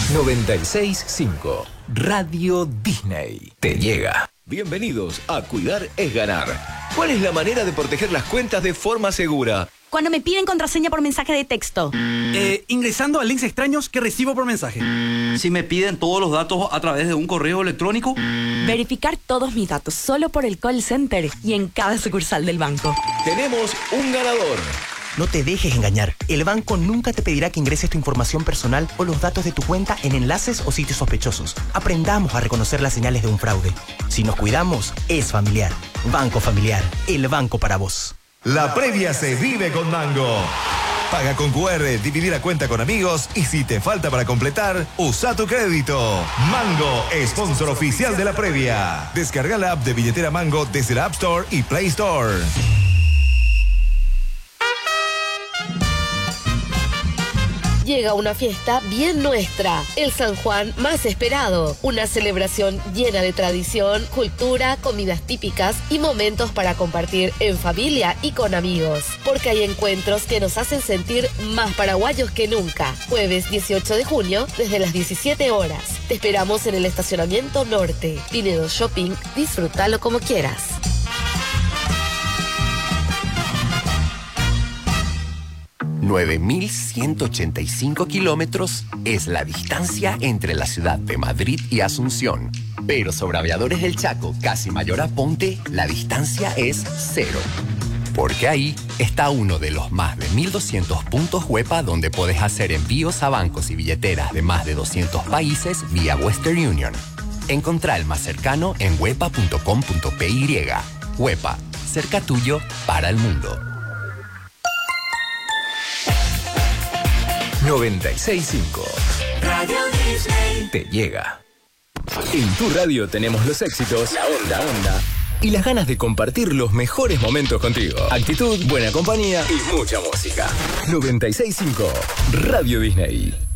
96.5 Radio Disney te llega. Bienvenidos a Cuidar es Ganar. ¿Cuál es la manera de proteger las cuentas de forma segura? Cuando me piden contraseña por mensaje de texto. Ingresando a links extraños que recibo por mensaje. Si me piden todos los datos a través de un correo electrónico. Verificar todos mis datos solo por el call center y en cada sucursal del banco. Tenemos un ganador. No te dejes engañar. El banco nunca te pedirá que ingreses tu información personal o los datos de tu cuenta en enlaces o sitios sospechosos. Aprendamos a reconocer las señales de un fraude. Si nos cuidamos, es familiar. Banco Familiar, el banco para vos. La previa se vive con Mango. Paga con QR, dividir a cuenta con amigos y si te falta para completar, usa tu crédito. Mango, sponsor oficial de la previa. Descarga la app de billetera Mango desde la App Store y Play Store. Llega una fiesta bien nuestra, el San Juan más esperado. Una celebración llena de tradición, cultura, comidas típicas y momentos para compartir en familia y con amigos. Porque hay encuentros que nos hacen sentir más paraguayos que nunca. Jueves 18 de junio, desde las 17 horas. Te esperamos en el estacionamiento norte. Pinedo Shopping, disfrútalo como quieras. 9.185 kilómetros es la distancia entre la ciudad de Madrid y Asunción. Pero sobre Aviadores del Chaco, casi Mayor Aponte, la distancia es 0. Porque ahí está uno de los más de 1.200 puntos Huepa donde puedes hacer envíos a bancos y billeteras de más de 200 países vía Western Union. Encontrá el más cercano en huepa.com.py. Huepa, cerca tuyo para el mundo. 96.5 Radio Disney te llega. En tu radio tenemos los éxitos, la onda y las ganas de compartir los mejores momentos contigo. Actitud, buena compañía y mucha música. 96.5 Radio Disney.